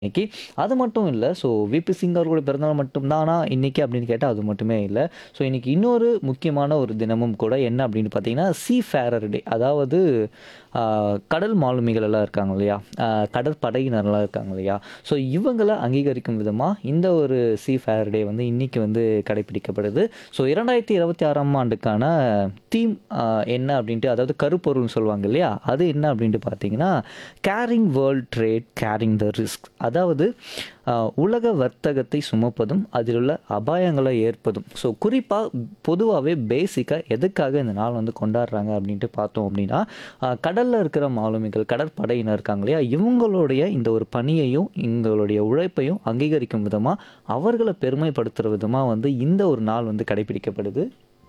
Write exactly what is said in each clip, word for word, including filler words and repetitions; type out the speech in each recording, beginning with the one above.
இன்னைக்கு. அது மட்டும் இல்ல. ஸோ விபி சிங் அவர்களுடைய பிறந்தநாள் மட்டும் தானா இன்னைக்கு அப்படின்னு கேட்டா அது மட்டுமே இல்ல. ஸோ இன்னைக்கு இன்னொரு முக்கியமான ஒரு தினமும் கூட என்ன அப்படின்னு பார்த்தீங்கன்னா, சீ ஃபேரர் டே. அதாவது ஆ கடல் மாலுமிகள் எல்லாம் இருக்காங்க இல்லையா? அ கடற்படையினர்லாம் இருக்காங்க இல்லையா? ஸோ இவங்கள அங்கீகரிக்கும் விதமா இந்த ஒரு சீ ஃபேரர் டே வந்து இன்னைக்கு வந்து கடைப்பிடிக்கப்படுது. ஸோ இரண்டாயிரத்து இருபத்தி ஆறாம் ஆண்டுக்கான தீம் அ என்ன அப்படின்ட்டு அதாவது கருப்பொருள்னு சொல்லுவாங்க இல்லையா? அது என்ன அப்படின்ட்டு பார்த்தீங்கன்னா, carrying world trade carrying the risk. அதாவது அ உலக வர்த்தகத்தை சுமப்பதும், அதிலுள்ள அபாயங்களை ஏற்பதும். ஸோ குறிப்பா பொதுவாவே பேசிக்கா எதுக்காக இந்த நாள் வந்து கொண்டாடுறாங்க அப்படின்ட்டு பார்த்தோம் அப்படின்னா, அ கடல்ல இருக்கிற மாலுமிகள், கடற்படையினர் இருக்காங்க இல்லையா? இவங்களுடைய இந்த ஒரு பணியையும், இவங்களுடைய உழைப்பையும் அங்கீகரிக்கும் விதமா, அவர்கள பெருமைப்படுத்துற விதமா வந்து இந்த ஒரு நாள் வந்து கடைப்பிடிக்கப்படுது.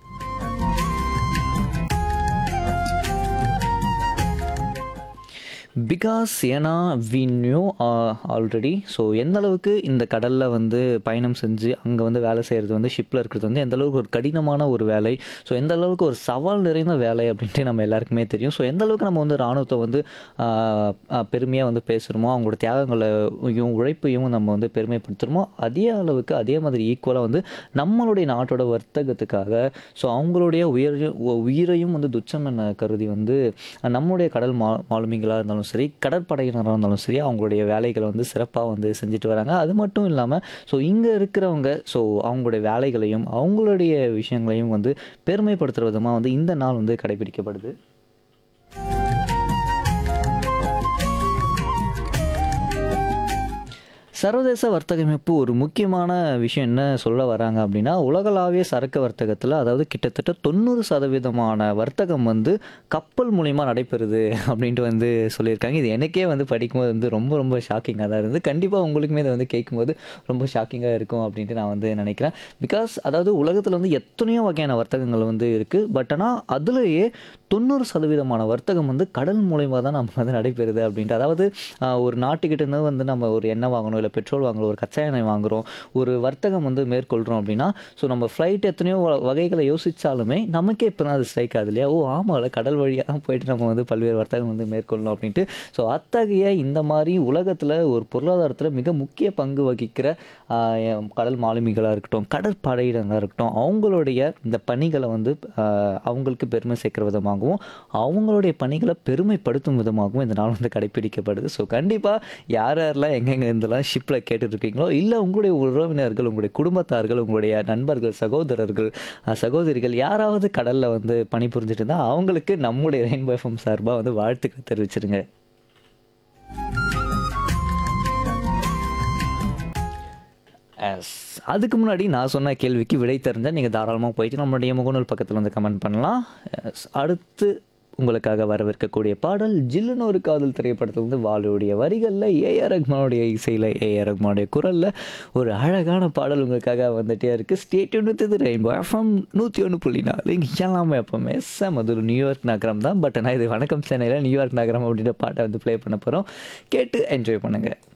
பிகாஸ் ஏன்னா we knew a already so எந்த அளவுக்கு இந்த கடல்ல வந்து பயணம் செஞ்சு, அங்க வந்து வேலை செய்றது வந்து ஷிப்ல இருக்கிறது வந்து எந்த அளவுக்கு ஒரு கடினமான ஒரு வேலை. ஸோ எந்த அளவுக்கு ஒரு சவால் நிறைந்த வேலை அப்படின்ட்டு நம்ம எல்லாருக்குமே தெரியும். ஸோ எந்த அளவுக்கு நம்ம வந்து ராணுவத்த வந்து ஆ அ பெருமையா வந்து பேசுறோமோ, அவங்களோட தியாகங்களையும், உழைப்பையும் நம்ம வந்து பெருமைப்படுத்துறோமோ, அதே அளவுக்கு அதே மாதிரி ஈக்குவலா வந்து நம்மளுடைய நாட்டோட வர்த்தகத்துக்காக, ஸோ அவங்களுடைய உயிரையும் உயிரையும் வந்து துச்சம் என கருதி வந்து நம்முடைய கடல் மா மாலுமிகளா இருந்தாலும் சரி, கடற்படையினரா இருந்தாலும் சரி, அவங்களுடைய வேலைகள வந்து சிறப்பா வந்து செஞ்சுட்டு வராங்க. அது மட்டும் இல்லாம, ஸோ இங்க இருக்கிறவங்க ஸோ அவங்களுடைய வேலைகளையும், அவங்களுடைய விஷயங்களையும் வந்து பெருமைப்படுத்துற விதமா வந்து இந்த நாள் வந்து கடைபிடிக்கப்படுது. சர்வதேச வர்த்தக அமைப்பு ஒரு முக்கியமான விஷயம் என்ன சொல்ல வராங்க அப்படின்னா, உலகளாவிய சரக்கு வர்த்தகத்தில அதாவது கிட்டத்தட்ட தொண்ணூறு சதவீதம் வர்த்தகம் வந்து கப்பல் மூலியமா நடைபெறுது அப்படின்ட்டு வந்து சொல்லியிருக்காங்க. இது எனக்கே வந்து படிக்கும்போது வந்து ரொம்ப ரொம்ப ஷாக்கிங்கா தான் இருந்தது. கண்டிப்பா உங்களுக்குமே இத வந்து கேட்கும்போது ரொம்ப ஷாக்கிங்கா இருக்கும் அப்படின்ட்டு நான் வந்து நினைக்கிறேன். பிகாஸ் அதாவது உலகத்தில வந்து எத்தனையோ வகையான வர்த்தகங்கள் வந்து இருக்கு. பட் ஆனா அதிலேயே தொண்ணூறு சதவீதம் வர்த்தகம் வந்து கடல் மூலியமா தான் நமக்கு வந்து நடைபெறுது அப்படின்ட்டு. அதாவது அ ஒரு நாட்டுக்கிட்ட இருந்து வந்து நம்ம ஒரு எண்ணெய் வாங்கணும், இல்ல பெட்ரோல் வாங்குறோம், ஒரு கச்சா எண்ணெய் வாங்குறோம், ஒரு வர்த்தகம் வந்து மேற்கொள்றோம் அப்படின்னா, ஸோ நம்ம ஃப்ளைட் எத்தனையோ வ வகைகளை யோசிச்சாலுமே நமக்கே இப்ப தான் அது ஸ்ட்ரைக் ஆகுது இல்லையா? ஓ! ஆமால்ல கடல் வழியா தான் போயிட்டு நம்ம வந்து பல்வேறு வர்த்தகம் வந்து மேற்கொள்ளணும் அப்படின்ட்டு. ஸோ அத்தகைய இந்த மாரி உலகத்தில ஒரு பொருளாதாரத்தில மிக முக்கிய பங்கு வகிக்கிற அ கடல் மாலுமிகளா இருக்கட்டும், கடற்படையினரா இருக்கட்டும், அவங்களுடைய இந்த பணிகள வந்து அ அவங்களுக்கு பெருமை சேர்க்கிற விதமாகவும், அவங்களுடைய பணிகள பெருமைப்படுத்தும் விதமாகவும் இந்த நாள் வந்து கடைப்பிடிக்கப்படுது. ஸோ கண்டிப்பா யார் யாரெல்லாம் எங்கெங்க இருந்தெல்லாம் ஷிப்ல கேட்டுட்டு இருக்கீங்களோ, இல்ல உங்களுடைய உறவினர்கள், உங்களுடைய குடும்பத்தார்கள், உங்களுடைய நண்பர்கள், சகோதரர்கள், அ சகோதரிகள் யாராவது கடல்ல வந்து பணிபுரிஞ்சுட்டு இருந்தா, அவங்களுக்கு நம்முடைய ரெயின்போ எஃப்எம் சார்பா வந்து வாழ்த்துக்கள் தெரிவிச்சிருங்க. எஸ். அதுக்கு முன்னாடி நான் சொன்ன கேள்விக்கு விடை தெரிஞ்சா நீங்க தாராளமா போயிட்டு நம்மளுடைய முகநூல் பக்கத்துல வந்து கமெண்ட் பண்ணலாம். எஸ். அடுத்து உங்களுக்காக வரவிருக்கக்கூடிய பாடல் ஜில்லுன்னு ஒரு காதல் திரைப்படத்துல வந்து வாலியுடைய வரிகள்ல ஏ.ஆர். ரஹ்மானுடைய இசையில ஏ.ஆர். ரஹ்மானுடைய குரல்ல ஒரு அழகான பாடல் உங்களுக்காக வந்துட்டே இருக்கு. ஸ்டே டியூன் வித் இது ரெயின்போ எஃப்எம் நூற்றி ஒன்று புள்ளி நாலு இங்க எல்லாமே எப்பவுமே செம. அது ஒரு நியூயார்க் நகரம் தான். பட் ஆனா இது வணக்கம் சென்னையில நியூயார்க் நகரம் அப்படின்ற பாட்டை வந்து ப்ளே பண்ண போறோம். கேட்டு என்ஜாய் பண்ணுங்க.